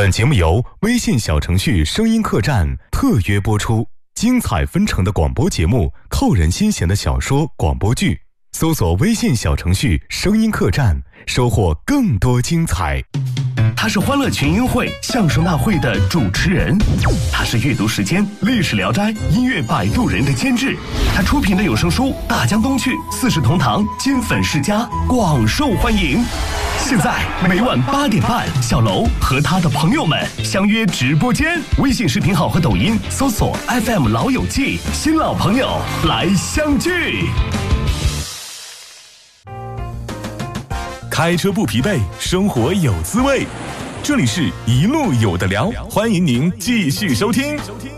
本节目由微信小程序声音客栈特约播出，精彩纷呈的广播节目，扣人心弦的小说广播剧，搜索微信小程序声音客栈，收获更多精彩。 他是欢乐群英会相声大会的主持人，他是阅读时间历史聊斋音乐摆渡人的监制，他出品的有声书《大江东去》四世同堂金粉世家广受欢迎。现在每晚8点半，小楼和他的朋友们相约直播间，微信视频号和抖音搜索 FM 老友记，新老朋友来相聚。 开车不疲惫，生活有滋味。这里是一路有的聊，欢迎您继续收听。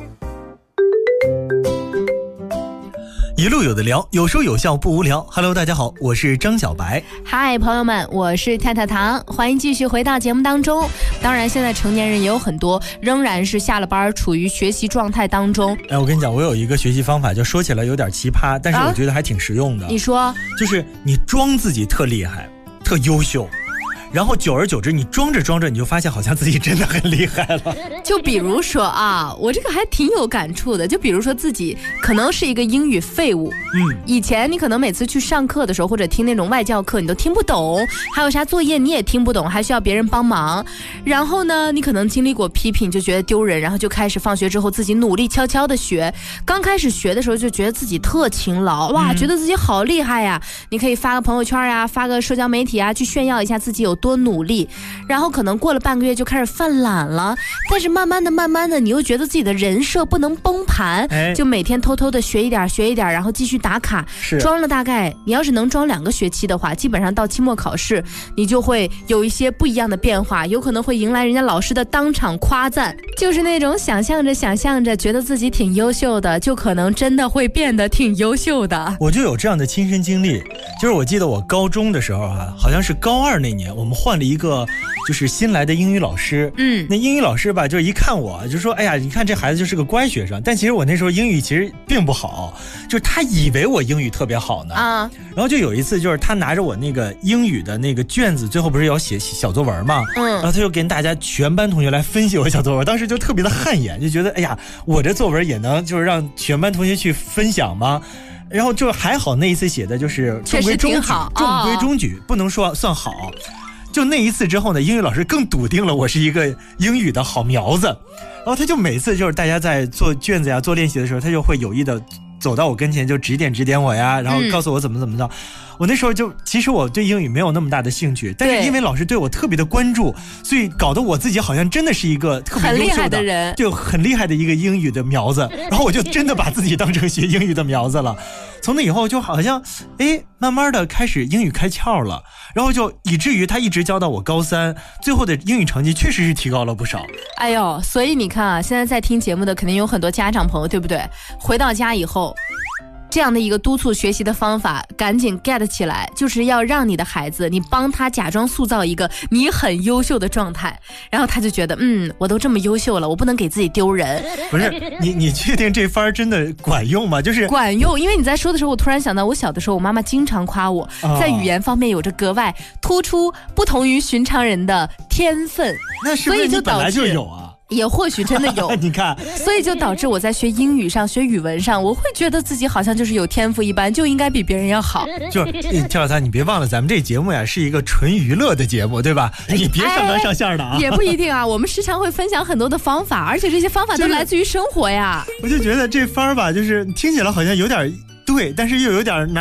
一路有的聊，有说有笑不无聊。Hello， 大家好，我是张小白。 嗨，朋友们，我是太太糖，欢迎继续回到节目当中。当然，现在成年人也有很多仍然是下了班处于学习状态当中。 我跟你讲，我有一个学习方法，就说起来有点奇葩，但是我觉得还挺实用的。 你说， 就是你装自己特厉害、特优秀。然后久而久之，你装着装着，你就发现好像自己真的很厉害了。 就比如说啊，我这个还挺有感触的。就比如说自己可能是一个英语废物，以前你可能每次去上课的时候，或者听那种外教课，你都听不懂，还有啥作业你也听不懂，还需要别人帮忙。然后呢，你可能经历过批评，就觉得丢人，然后就开始放学之后自己努力悄悄的学。刚开始学的时候就觉得自己特勤劳，哇，觉得自己好厉害呀！你可以发个朋友圈呀，发个社交媒体啊，去炫耀一下自己有多努力。然后可能过了半个月就开始犯懒了，但是慢慢的你又觉得自己的人设不能崩盘，就每天偷偷的学一点，然后继续打卡，装了大概你要是能装2个学期的话，基本上到期末考试你就会有一些不一样的变化，有可能会迎来人家老师的当场夸赞，就是那种想象着觉得自己挺优秀的，就可能真的会变得挺优秀的。 我就有这样的亲身经历，就是我记得我高中的时候啊，好像是高2那年，我们换了一个就是新来的英语老师，那英语老师吧，就一看我就说，哎呀，你看这孩子就是个乖学生。但其实我那时候英语其实并不好，就是他以为我英语特别好呢。然后就有一次，就是他拿着我那个英语的那个卷子，最后不是要写小作文嘛，然后他就跟大家全班同学来分析我小作文，当时就特别的汗颜，就觉得，哎呀，我这作文也能就是让全班同学去分享吗？然后就还好，那一次写的就是中规中矩，不能说算好。就那一次之后呢，英语老师更笃定了我是一个英语的好苗子，然后他就每次就是大家在做卷子呀、做练习的时候，他就会有意的走到我跟前，就指点我呀，然后告诉我怎么着。我那时候就其实我对英语没有那么大的兴趣，但是因为老师对我特别的关注，所以搞得我自己好像真的是一个特别优秀的人，就很厉害的一个英语的苗子。然后我就真的把自己当成学英语的苗子了。从那以后就好像慢慢的开始英语开窍了，然后就以至于他一直教到我高3，最后的英语成绩确实是提高了不少。 哎呦，所以你看啊，现在在听节目的肯定有很多家长朋友，对不对？回到家以后，这样的一个督促学习的方法赶紧 get 起来，就是要让你的孩子，你帮他假装塑造一个你很优秀的状态，然后他就觉得我都这么优秀了，我不能给自己丢人。 不是你确定这番真的管用吗？就是管用，因为你在说的时候，我突然想到我小的时候，我妈妈经常夸我在语言方面有着格外突出不同于寻常人的天分。 那是不是你本来就有啊？ 也或许真的有你看， 所以就导致我在学英语上、学语文上，我会觉得自己好像就是有天赋一般，就应该比别人要好。 就是跳蚤，你别忘了咱们这节目呀是一个纯娱乐的节目，对吧？你别上纲上线的啊。 也不一定啊，我们时常会分享很多的方法，而且这些方法都来自于生活呀。 我就觉得这番吧，就是听起来好像有点对，但是又有点难